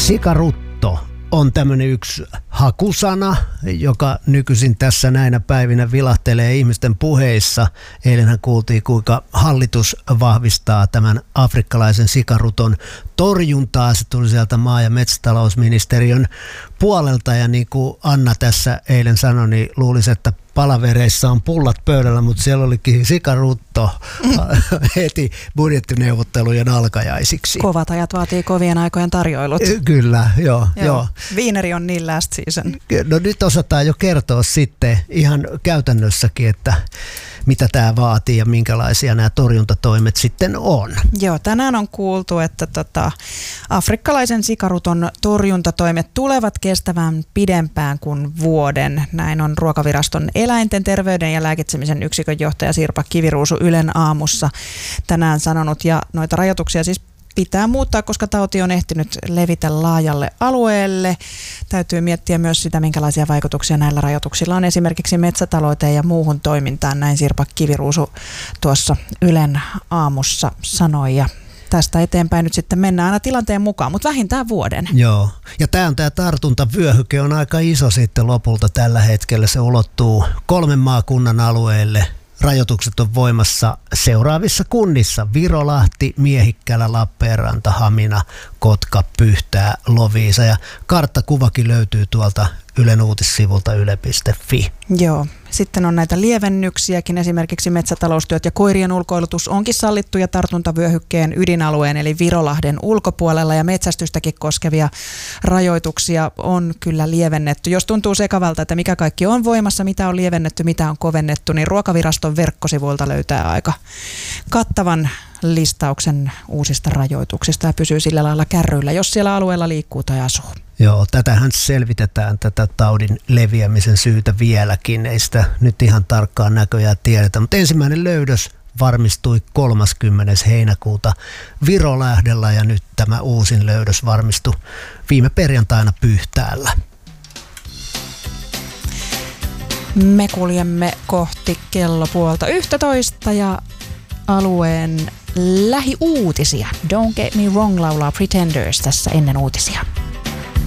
Sikarutto on tämmöinen yksi hakusana, joka nykyisin tässä näinä päivinä vilahtelee ihmisten puheissa. Eilenhän kuultiin, kuinka hallitus vahvistaa tämän afrikkalaisen sikaruton torjuntaa. Se tuli sieltä maa- ja metsätalousministeriön puolelta, ja niin kuin Anna tässä eilen sanoi, niin luulisi, että palavereissa on pullat pöydällä, mutta siellä olikin sikarutto heti budjettineuvottelujen alkajaisiksi. Kovat ajat vaatii kovien aikojen tarjoilut. Kyllä, joo. Viineri on niin last season. No nyt osataan jo kertoa sitten ihan käytännössäkin, että mitä tämä vaatii ja minkälaisia nämä torjuntatoimet sitten on. Joo, tänään on kuultu, että afrikkalaisen sikaruton torjuntatoimet tulevat kestävän pidempään kuin vuoden. Näin on Ruokaviraston eläinten terveyden ja lääkitsemisen yksikön johtaja Sirpa Kiviruusu Ylen aamussa tänään sanonut. Ja noita rajoituksia siis pitää muuttaa, koska tauti on ehtinyt levitä laajalle alueelle. Täytyy miettiä myös sitä, minkälaisia vaikutuksia näillä rajoituksilla on esimerkiksi metsätalouteen ja muuhun toimintaan. Näin Sirpa Kiviruusu tuossa Ylen aamussa sanoi, ja tästä eteenpäin nyt sitten mennään aina tilanteen mukaan, mutta vähintään vuoden. Joo, ja tämä tartuntavyöhyke on aika iso sitten lopulta tällä hetkellä. Se ulottuu 3 maakunnan alueelle. Rajoitukset on voimassa seuraavissa kunnissa: Virolahti, Miehikkälä, Lappeenranta, Hamina, Kotka, Pyhtää, Loviisa, ja karttakuvakin löytyy tuolta Ylen uutissivulta yle.fi. Joo, sitten on näitä lievennyksiäkin, esimerkiksi metsätaloustyöt ja koirien ulkoilutus onkin sallittuja tartuntavyöhykkeen ydinalueen eli Virolahden ulkopuolella, ja metsästystäkin koskevia rajoituksia on kyllä lievennetty. Jos tuntuu sekavalta, että mikä kaikki on voimassa, mitä on lievennetty, mitä on kovennettu, niin Ruokaviraston verkkosivuilta löytää aika kattavan listauksen uusista rajoituksista ja pysyy sillä lailla kärryillä, jos siellä alueella liikkuu tai asuu. Joo, tätähän selvitetään, tätä taudin leviämisen syytä vieläkin. Ei sitä nyt ihan tarkkaan näköjään tiedetä, mutta ensimmäinen löydös varmistui 30. heinäkuuta Virolahdella, ja nyt tämä uusin löydös varmistui viime perjantaina Pyhtäällä. Me kuljemme kohti kello 11:30 ja alueen lähiuutisia. Don't Get Me Wrong laulaa Pretenders tässä ennen uutisia.